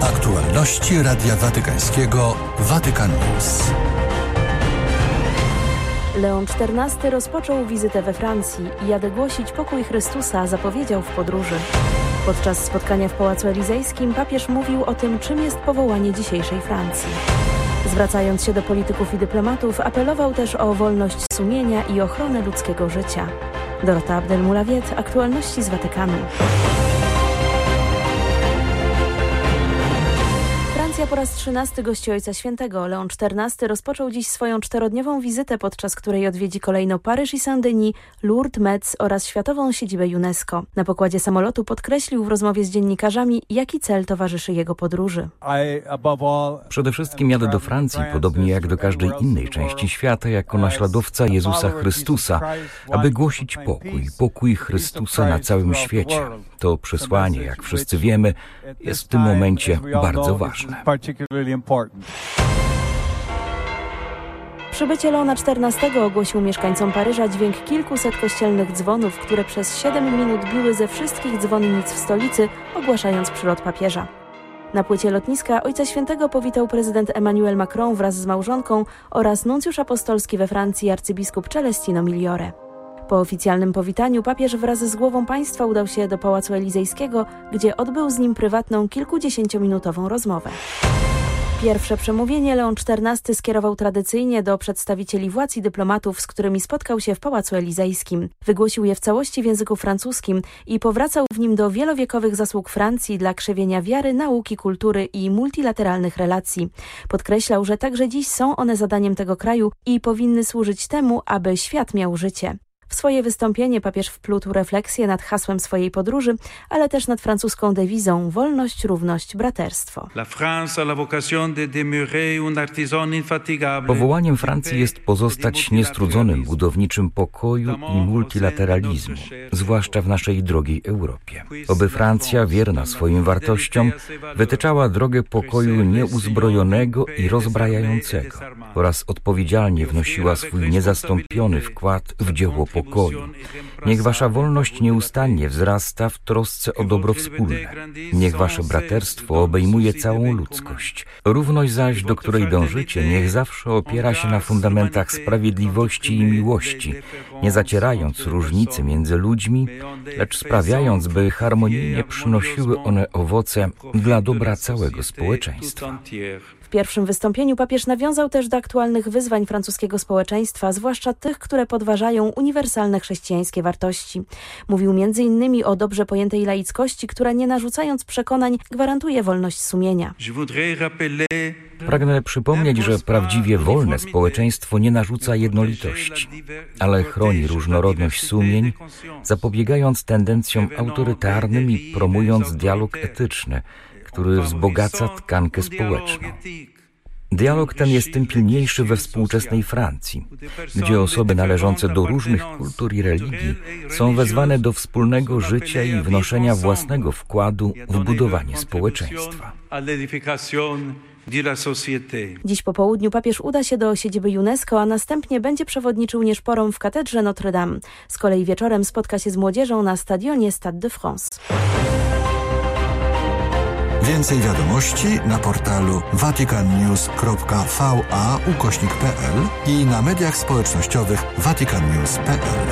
Aktualności Radia Watykańskiego Vatican News. Leon XIV rozpoczął wizytę we Francji i jadę głosić pokój Chrystusa, zapowiedział w podróży. Podczas spotkania w Pałacu Elizejskim papież mówił o tym, czym jest powołanie dzisiejszej Francji. Zwracając się do polityków i dyplomatów, apelował też o wolność sumienia i ochronę ludzkiego życia. Dorota Abdel-Mulawiet, aktualności z Watykanu. Francja po raz 13 gości Ojca Świętego. Leon XIV rozpoczął dziś swoją 4-dniową wizytę, podczas której odwiedzi kolejno Paryż i Saint-Denis, Lourdes, Metz oraz światową siedzibę UNESCO. Na pokładzie samolotu podkreślił w rozmowie z dziennikarzami, jaki cel towarzyszy jego podróży. Przede wszystkim jadę do Francji, podobnie jak do każdej innej części świata, jako naśladowca Jezusa Chrystusa, aby głosić pokój Chrystusa na całym świecie. To przesłanie, jak wszyscy wiemy, jest w tym momencie bardzo ważne. Przybycie Leona XIV ogłosił mieszkańcom Paryża dźwięk kilkuset kościelnych dzwonów, które przez 7 minut biły ze wszystkich dzwonnic w stolicy, ogłaszając przylot papieża. Na płycie lotniska Ojca Świętego powitał prezydent Emmanuel Macron wraz z małżonką oraz nuncjusz apostolski we Francji arcybiskup Celestino Migliore. Po oficjalnym powitaniu papież wraz z głową państwa udał się do Pałacu Elizejskiego, gdzie odbył z nim prywatną kilkudziesięciominutową rozmowę. Pierwsze przemówienie Leon XIV skierował tradycyjnie do przedstawicieli władz i dyplomatów, z którymi spotkał się w Pałacu Elizejskim. Wygłosił je w całości w języku francuskim i powracał w nim do wielowiekowych zasług Francji dla krzewienia wiary, nauki, kultury i multilateralnych relacji. Podkreślał, że także dziś są one zadaniem tego kraju i powinny służyć temu, aby świat miał życie. W swoje wystąpienie papież wplótł refleksję nad hasłem swojej podróży, ale też nad francuską dewizą wolność, równość, braterstwo. Powołaniem Francji jest pozostać niestrudzonym budowniczym pokoju i multilateralizmu, zwłaszcza w naszej drogiej Europie. Oby Francja, wierna swoim wartościom, wytyczała drogę pokoju nieuzbrojonego i rozbrajającego oraz odpowiedzialnie wnosiła swój niezastąpiony wkład w dzieło pokoju. Niech wasza wolność nieustannie wzrasta w trosce o dobro wspólne. Niech wasze braterstwo obejmuje całą ludzkość. Równość zaś, do której dążycie, niech zawsze opiera się na fundamentach sprawiedliwości i miłości, nie zacierając różnicy między ludźmi, lecz sprawiając, by harmonijnie przynosiły one owoce dla dobra całego społeczeństwa. W pierwszym wystąpieniu papież nawiązał też do aktualnych wyzwań francuskiego społeczeństwa, zwłaszcza tych, które podważają uniwersalne chrześcijańskie wartości. Mówił m.in. o dobrze pojętej laickości, która nie narzucając przekonań gwarantuje wolność sumienia. Pragnę przypomnieć, że prawdziwie wolne społeczeństwo nie narzuca jednolitości, ale chroni różnorodność sumień, zapobiegając tendencjom autorytarnym i promując dialog etyczny, który wzbogaca tkankę społeczną. Dialog ten jest tym pilniejszy we współczesnej Francji, gdzie osoby należące do różnych kultur i religii są wezwane do wspólnego życia i wnoszenia własnego wkładu w budowanie społeczeństwa. Dziś po południu papież uda się do siedziby UNESCO, a następnie będzie przewodniczył nieszporą w katedrze Notre Dame. Z kolei wieczorem spotka się z młodzieżą na stadionie Stade de France. Więcej wiadomości na portalu vaticannews.va/pl i na mediach społecznościowych vaticannews.pl.